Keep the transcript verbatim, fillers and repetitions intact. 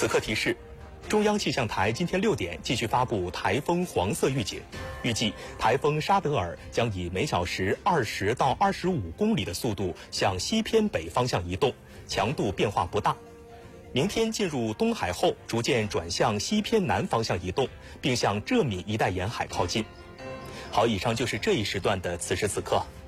此刻提示，中央气象台今天六点继续发布台风黄色预警，预计台风沙德尔将以每小时二十到二十五公里的速度向西偏北方向移动，强度变化不大。明天进入东海后，逐渐转向西偏南方向移动，并向浙闽一带沿海靠近。好，以上就是这一时段的此时此刻。